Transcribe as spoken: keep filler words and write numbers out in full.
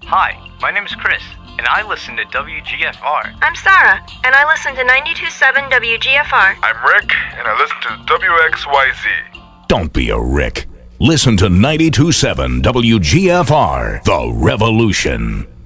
Hi, my name is Chris, and I listen to W G F R. I'm Sarah, and I listen to ninety-two point seven W G F R. I'm Rick, and I listen to W X Y Z. Don't be a Rick. Listen to ninety-two point seven W G F R, The Revolution.